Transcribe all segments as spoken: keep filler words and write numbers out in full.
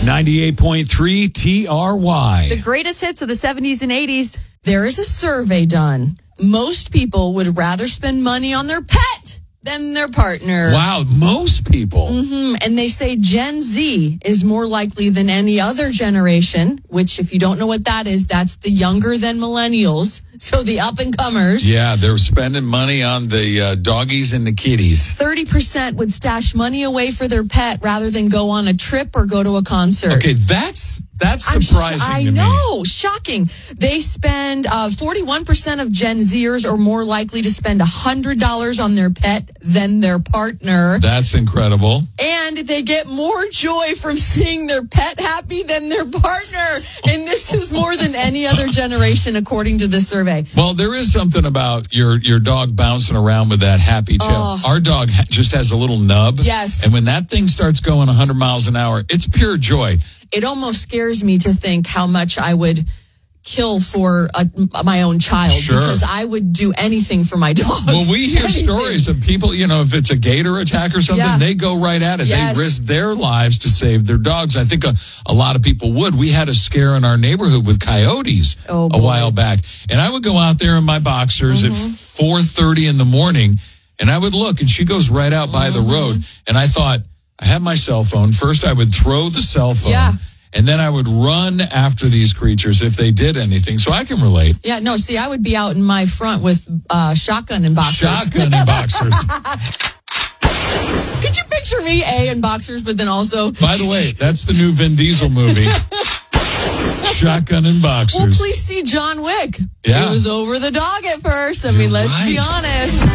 ninety-eight point three T R Y. The greatest hits of the seventies and eighties. There is a survey done. Most people would rather spend money on their pet than their partner. Wow, most people. Mm-hmm. And they say Gen Z is more likely than any other generation, which if you don't know what that is, that's the younger than millennials. So the up-and-comers. Yeah, they're spending money on the uh, doggies and the kitties. thirty percent would stash money away for their pet rather than go on a trip or go to a concert. Okay, that's that's I'm sh- surprising I to me. know, shocking. They spend, uh, forty-one percent of Gen Zers are more likely to spend one hundred dollars on their pet than their partner. That's incredible. And they get more joy from seeing their pet happy than their partner. And this is more than any other generation, according to this survey. Well, there is something about your, your dog bouncing around with that happy tail. Oh. Our dog ha- just has a little nub. Yes. And when that thing starts going one hundred miles an hour, it's pure joy. It almost scares me to think how much I would kill for a, my own child. Sure. Because I would do anything for my dog. Well, we hear Anything. stories of people, you know, if it's a gator attack or something, Yeah. they go right at it. Yes. They risk their lives to save their dogs. I think a, a lot of people would. We had a scare in our neighborhood with coyotes Oh, a boy. while back. And I would go out there in my boxers Mm-hmm. at four thirty in the morning, and I would look, and she goes right out by Mm-hmm. the road. And I thought, I have my cell phone. First, I would throw the cell phone. Yeah. And then I would run after these creatures if they did anything. So I can relate. Yeah, no, see, I would be out in my front with uh, shotgun and boxers. Shotgun and boxers. Could you picture me, A, in boxers, but then also... By the way, that's the new Vin Diesel movie. Shotgun and boxers. Well, please see John Wick. Yeah. It was over the dog at first. I mean, You're let's be right. honest.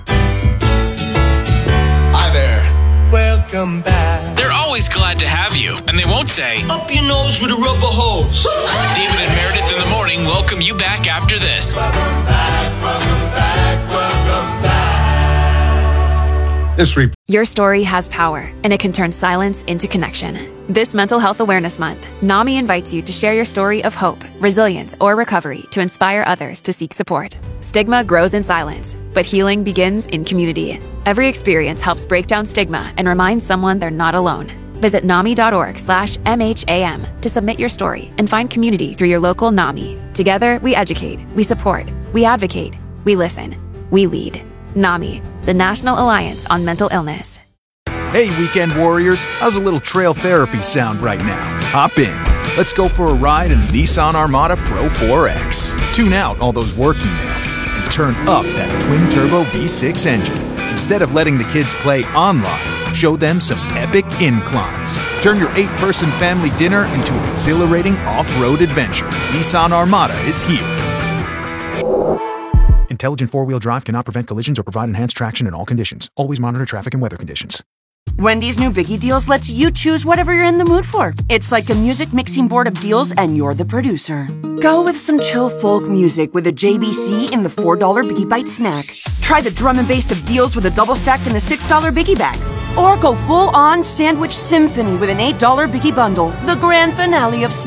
Hi there. Welcome back. They're always glad to have you, and they won't say, Up your nose with a rubber hose. David and Meredith in the morning welcome you back after this. Welcome back, welcome back, welcome back. This report. Your story has power, and it can turn silence into connection. This Mental Health Awareness Month, NAMI invites you to share your story of hope, resilience, or recovery to inspire others to seek support. Stigma grows in silence, but healing begins in community. Every experience helps break down stigma and remind someone they're not alone. Visit nami.org slash MHAM to submit your story and find community through your local NAMI. Together, we educate, we support, we advocate, we listen, we lead. NAMI, the National Alliance on Mental Illness. Hey, weekend warriors, how's a little trail therapy sound right now? Hop in. Let's go for a ride in the Nissan Armada Pro four X. Tune out all those work emails and turn up that twin-turbo V six engine. Instead of letting the kids play online, show them some epic inclines. Turn your eight-person family dinner into an exhilarating off-road adventure. Nissan Armada is here. Intelligent four-wheel drive cannot prevent collisions or provide enhanced traction in all conditions. Always monitor traffic and weather conditions. Wendy's new Biggie Deals lets you choose whatever you're in the mood for. It's like a music mixing board of deals, and you're the producer. Go with some chill folk music with a J B C in the four dollar Biggie Bite snack. Try the drum and bass of deals with a double stack in the six dollar Biggie Bag. Or go full-on sandwich symphony with an eight dollar Biggie Bundle, the grand finale of snacks.